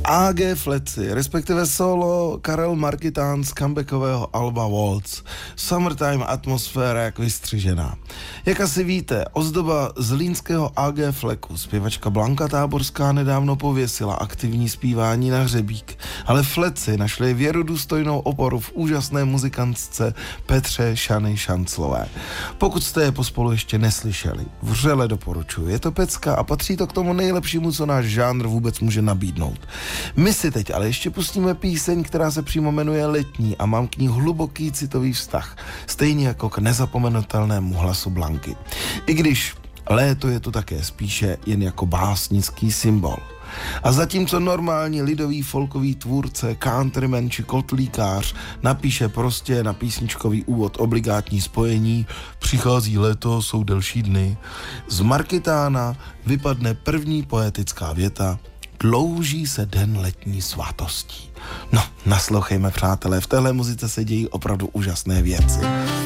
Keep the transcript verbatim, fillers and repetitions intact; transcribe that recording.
á gé Fleci, respektive solo Karel Markitán z comebackového alba Waltz. Summertime atmosféra jak vystřižená. Jak asi víte, ozdoba z línského á gé Fleku, zpěvačka Blanka Táborská nedávno pověsila aktivní zpívání na hřebík, ale Fleci našli věrodůstojnou oporu v úžasné muzikantce Petře Šany Šanclové. Pokud jste je pospolu ještě neslyšeli, vřele doporučuji. Je to pecka a patří to k tomu nejlepšímu, co náš žánr vůbec může nabídnout. My si teď ale ještě pustíme píseň, která se přímo jmenuje Letní a mám k ní hluboký citový vztah, stejně jako k nezapomenutelnému hlasu Blanky. I když léto je to také spíše jen jako básnický symbol. A zatímco normální lidový folkový tvůrce, countryman či kotlíkář napíše prostě na písničkový úvod obligátní spojení přichází léto, jsou delší dny, z Markitána vypadne první poetická věta dlouží se den letní svátostí. No, naslouchejme, přátelé, v téhle muzice se dějí opravdu úžasné věci.